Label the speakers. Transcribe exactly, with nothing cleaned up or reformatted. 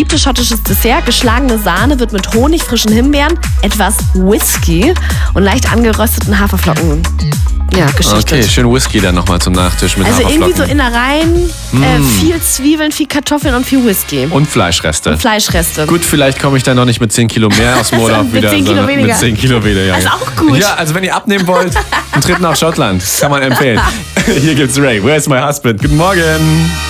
Speaker 1: beliebtes schottisches Dessert. Geschlagene Sahne wird mit Honig, frischen Himbeeren, etwas Whisky und leicht angerösteten Haferflocken. Ja, geschichtet.
Speaker 2: Okay, schön Whisky dann nochmal zum Nachtisch mit
Speaker 1: Also
Speaker 2: Haferflocken.
Speaker 1: irgendwie so Innereien, mm. äh, viel Zwiebeln, viel Kartoffeln und viel Whisky.
Speaker 2: Und Fleischreste.
Speaker 1: Und Fleischreste.
Speaker 2: Gut, vielleicht komme ich dann noch nicht mit zehn Kilo mehr aus dem Urlaub
Speaker 1: Also mit
Speaker 2: wieder.
Speaker 1: zehn Kilo
Speaker 2: sondern
Speaker 1: weniger.
Speaker 2: Mit zehn Kilo weniger.
Speaker 1: Das ist auch gut.
Speaker 2: Ja, also wenn ihr abnehmen wollt, einen Trip nach Schottland. Kann man empfehlen. Hier gibt's Ray. Where's my husband? Guten Morgen.